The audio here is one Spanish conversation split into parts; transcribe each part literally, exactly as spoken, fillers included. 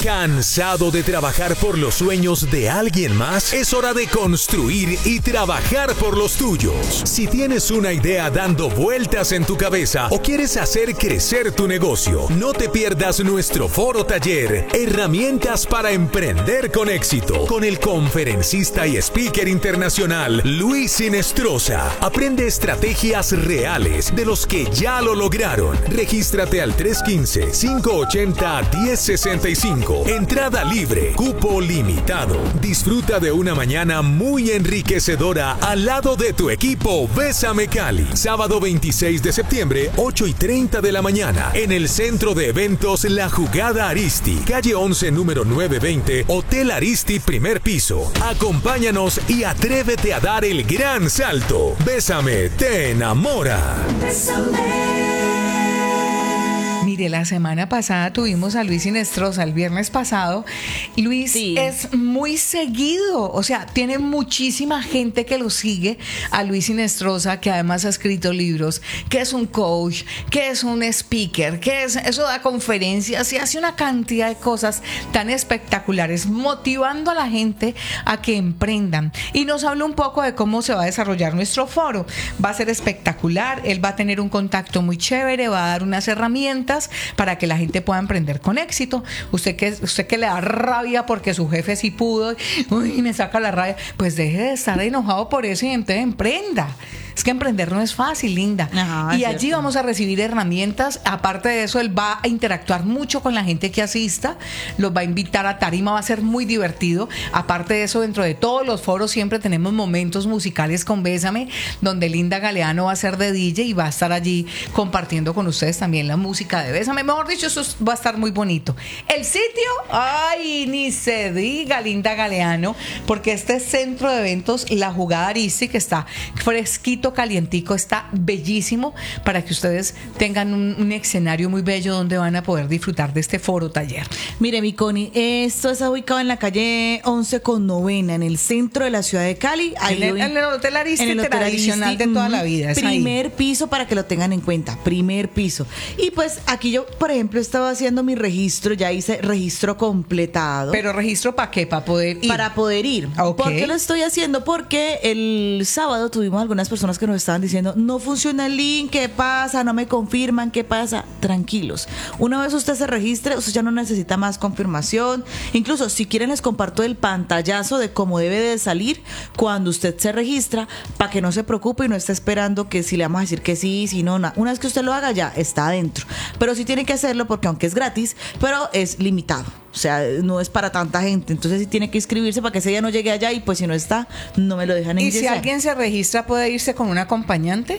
¿Cansado de trabajar por los sueños de alguien más? Es hora de construir y trabajar por los tuyos. Si tienes una idea dando vueltas en tu cabeza o quieres hacer crecer tu negocio, no te pierdas nuestro foro taller Herramientas para emprender con éxito con el conferencista y speaker internacional Luis Sinestrosa. Aprende estrategias reales de los que ya lo lograron. Regístrate al tres uno cinco, cinco ocho cero, uno cero seis cinco. Entrada libre, cupo limitado. Disfruta de una mañana muy enriquecedora al lado de tu equipo Bésame Cali. Sábado veintiséis de septiembre, ocho y treinta de la mañana, en el Centro de Eventos La Jugada Aristi, calle once, número novecientos veinte, Hotel Aristi, primer piso. Acompáñanos y atrévete a dar el gran salto. Bésame, te enamora. Bésame. Mire, la semana pasada tuvimos a Luis Sinestrosa, el viernes pasado. Luis sí. es muy seguido, o sea, tiene muchísima gente que lo sigue a Luis Sinestrosa, que además ha escrito libros, que es un coach, que es un speaker, que es, eso da conferencias y hace una cantidad de cosas tan espectaculares, motivando a la gente a que emprendan. Y nos habla un poco de cómo se va a desarrollar nuestro foro. Va a ser espectacular, él va a tener un contacto muy chévere, va a dar unas herramientas para que la gente pueda emprender con éxito. Usted que, usted que le da rabia porque su jefe sí pudo, uy, me saca la rabia, pues deje de estar enojado por eso y entonces emprenda. Es que emprender no es fácil, linda. Ajá, y allí cierto. Vamos a recibir herramientas. Aparte de eso, él va a interactuar mucho con la gente que asista, los va a invitar a tarima, va a ser muy divertido. Aparte de eso, dentro de todos los foros siempre tenemos momentos musicales con Bésame, donde Linda Galeano va a ser de D J y va a estar allí compartiendo con ustedes también la música de Bésame. Mejor dicho, eso va a estar muy bonito. El sitio, ay, ni se diga, Linda Galeano, porque este centro de eventos, La Jugada Aristi, que está fresquito, calientico, está bellísimo para que ustedes tengan un, un escenario muy bello donde van a poder disfrutar de este foro taller. Mire, mi Connie, esto está ubicado en la calle once con novena, en el centro de la ciudad de Cali. Ahí en, el, en el Hotel Aristi, en el Hotel tradicional Aristi, de toda la vida. Es primer ahí. Piso, para que lo tengan en cuenta, primer piso. Y pues aquí yo, por ejemplo, estaba haciendo mi registro, ya hice registro completado. ¿Pero registro para qué? ¿Para poder ir? Para poder ir. Okay. ¿Por qué lo estoy haciendo? Porque el sábado tuvimos algunas personas que nos estaban diciendo, no funciona el link, ¿qué pasa? No me confirman, ¿qué pasa? Tranquilos. Una vez usted se registre, usted ya no necesita más confirmación. Incluso, si quieren, les comparto el pantallazo de cómo debe de salir cuando usted se registra, para que no se preocupe y no esté esperando que si le vamos a decir que sí, si no, no. Una vez que usted lo haga, ya está adentro. Pero sí tiene que hacerlo porque aunque es gratis, pero es limitado. O sea, no es para tanta gente. Entonces sí tiene que inscribirse para que ese día no llegue allá y pues si no está, no me lo dejan ingresar. ¿Y si alguien se registra, puede irse con un acompañante?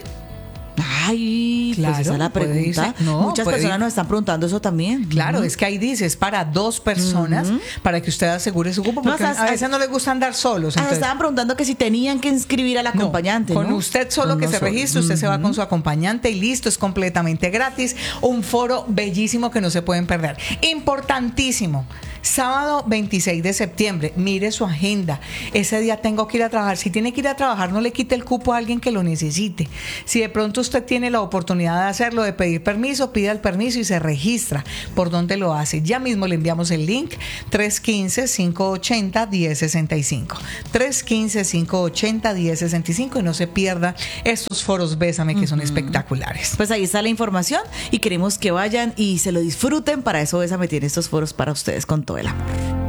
Ay, claro, pues esa es la pregunta. No, muchas personas ir. Nos están preguntando eso también. Claro, uh-huh. es que ahí dice, es para dos personas, uh-huh. para que usted asegure su cupo, porque no, o sea, a veces no les gusta andar solos. Entonces, estaban preguntando que si tenían que inscribir al acompañante. No, con ¿no? usted solo con que nosotros. Se registre, usted uh-huh. se va con su acompañante y listo, es completamente gratis. Un foro bellísimo que no se pueden perder. Importantísimo. Sábado veintiséis de septiembre, mire su agenda. Ese día tengo que ir a trabajar. Si tiene que ir a trabajar, no le quite el cupo a alguien que lo necesite. Si de pronto usted tiene la oportunidad de hacerlo, de pedir permiso, pida el permiso y se registra. ¿Por dónde lo hace? Ya mismo le enviamos el link, tres uno cinco, cinco ocho cero, uno cero seis cinco. tres uno cinco, cinco ocho cero, uno cero seis cinco y no se pierda estos foros Bésame que uh-huh. son espectaculares. Pues ahí está la información y queremos que vayan y se lo disfruten. Para eso Bésame tiene estos foros para ustedes con todo el amor.